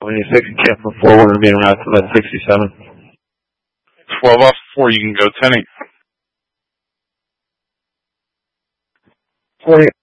26 and camp for 4, we're going to be en route to that 67. 12 off 4, you can go 10-8. 40.